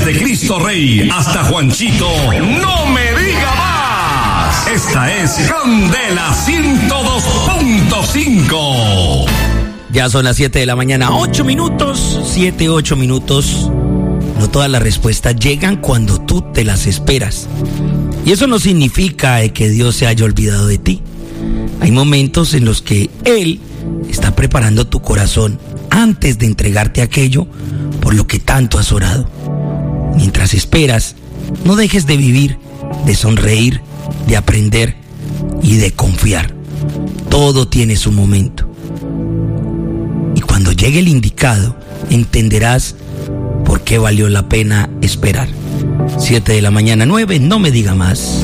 Desde Cristo Rey hasta Juanchito, no me diga más. Esta es Candela 102.5. Ya son las 7 de la mañana, 8 minutos, 8 minutos. No todas las respuestas llegan cuando tú te las esperas. Y eso no significa que Dios se haya olvidado de ti. Hay momentos en los que Él está preparando tu corazón antes de entregarte aquello por lo que tanto has orado. Mientras esperas, no dejes de vivir, de sonreír, de aprender y de confiar. Todo tiene su momento. Y cuando llegue el indicado, entenderás por qué valió la pena esperar. 7 de la mañana, 9, no me diga más.